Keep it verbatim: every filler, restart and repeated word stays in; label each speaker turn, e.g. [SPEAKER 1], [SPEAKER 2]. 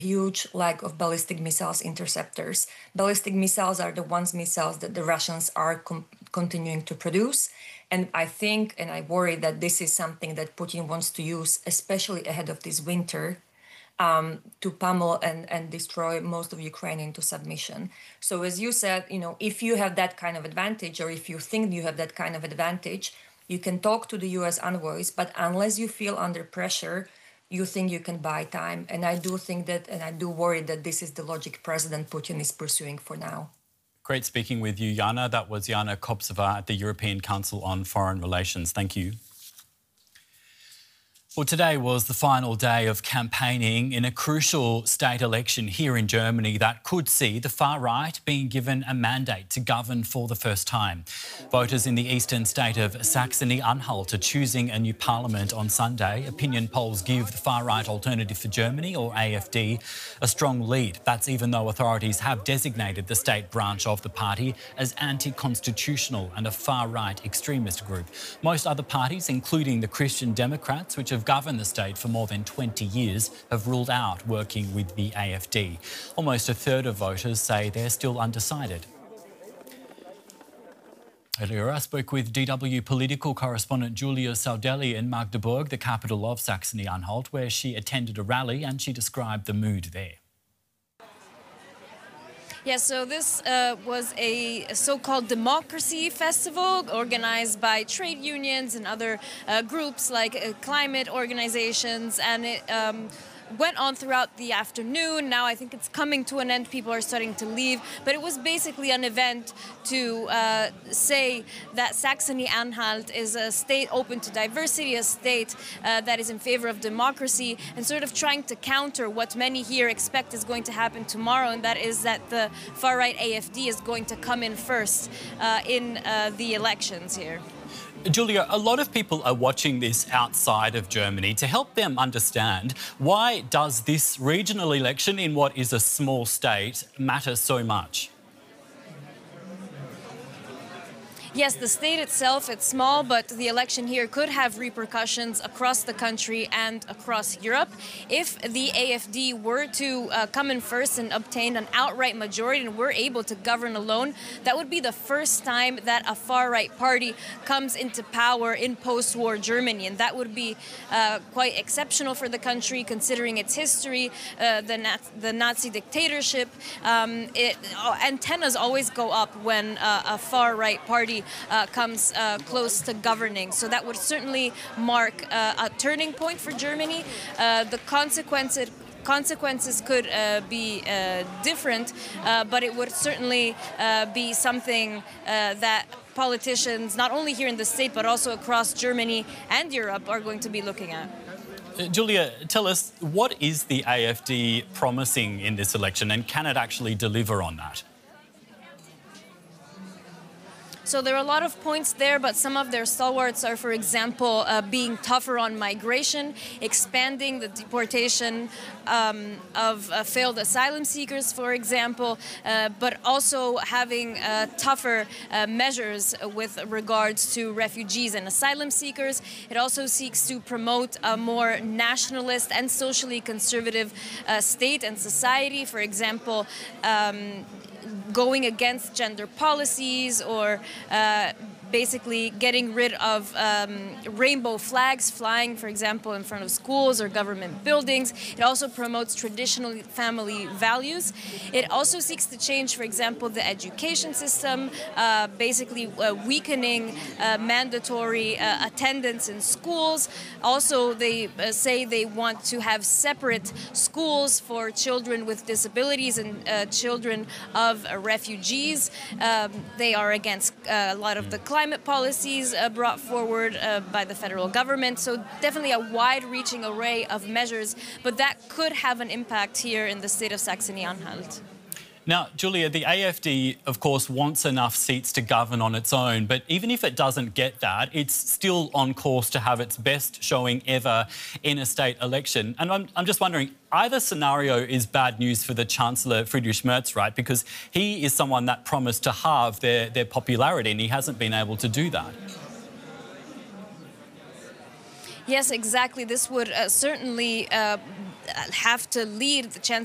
[SPEAKER 1] huge lack of ballistic missiles interceptors. Ballistic missiles are the ones missiles that the Russians are com- continuing to produce. And I think, and I worry that this is something that Putin wants to use, especially ahead of this winter, um, to pummel and, and destroy most of Ukraine into submission. So as you said, you know, if you have that kind of advantage, or if you think you have that kind of advantage, you can talk to the U S envoys, but unless you feel under pressure, you think you can buy time. And I do think that, and I do worry that this is the logic President Putin is pursuing for now.
[SPEAKER 2] Great speaking with you, Yana. That was Yana Kopsova at the European Council on Foreign Relations. Thank you. Well, today was the final day of campaigning in a crucial state election here in Germany that could see the far right being given a mandate to govern for the first time. Voters in the eastern state of Saxony-Anhalt are choosing a new parliament on Sunday. Opinion polls give the far right Alternative for Germany, or A F D, a strong lead. That's even though authorities have designated the state branch of the party as anti-constitutional and a far-right extremist group. Most other parties, including the Christian Democrats, which have governed the state for more than twenty years, have ruled out working with the A F D. Almost a third of voters say they're still undecided. Earlier, I spoke with D W political correspondent Julia Saudelli in Magdeburg, the capital of Saxony-Anhalt, where she attended a rally and she described the mood there.
[SPEAKER 3] Yeah, so this uh, was a so-called democracy festival organized by trade unions and other uh, groups like uh, climate organizations, and it um, went on throughout the afternoon. Now I think it's coming to an end. People are starting to leave. But it was basically an event to uh, say that Saxony-Anhalt is a state open to diversity, a state uh, that is in favor of democracy, and sort of trying to counter what many here expect is going to happen tomorrow, and that is that the far-right A F D is going to come in first uh, in uh, the elections here.
[SPEAKER 2] Julia, a lot of people are watching this outside of Germany. To help them understand, why does this regional election in what is a small state matter so much?
[SPEAKER 3] Yes, the state itself, it's small, but the election here could have repercussions across the country and across Europe. If the A F D were to uh, come in first and obtain an outright majority and were able to govern alone, that would be the first time that a far-right party comes into power in post-war Germany. And that would be uh, quite exceptional for the country, considering its history, uh, the, Naz the Nazi dictatorship. Um, it, uh, antennas always go up when uh, a far-right party Uh, comes uh, close to governing. So that would certainly mark uh, a turning point for Germany. Uh, the consequences consequences could uh, be uh, different, uh, but it would certainly uh, be something uh, that politicians, not only here in the state, but also across Germany and Europe, are going to be looking at.
[SPEAKER 2] Uh, Julia, tell us, what is the A F D promising in this election, and can it actually deliver on that?
[SPEAKER 3] So there are a lot of points there, but some of their stalwarts are, for example, uh, being tougher on migration, expanding the deportation um, of uh, failed asylum seekers, for example, uh, but also having uh, tougher uh, measures with regards to refugees and asylum seekers. It also seeks to promote a more nationalist and socially conservative uh, state and society, for example, um, going against gender policies, or uh, basically getting rid of um, rainbow flags flying, for example, in front of schools or government buildings. It also promotes traditional family values. It also seeks to change, for example, the education system, uh, basically uh, weakening uh, mandatory uh, attendance in schools. Also, they uh, say they want to have separate schools for children with disabilities and uh, children of uh, refugees. Um, they are against uh, a lot of the climate climate policies uh, brought forward uh, by the federal government. So definitely a wide-reaching array of measures, but that could have an impact here in the state of Saxony-Anhalt.
[SPEAKER 2] Now, Julia, the A F D, of course, wants enough seats to govern on its own, but even if it doesn't get that, it's still on course to have its best showing ever in a state election. And I'm, I'm just wondering, either scenario is bad news for the Chancellor, Friedrich Merz, right? Because he is someone that promised to halve their, their popularity, and he hasn't been able to do that.
[SPEAKER 3] Yes, exactly. This would uh, certainly uh, have to lead the Chancellor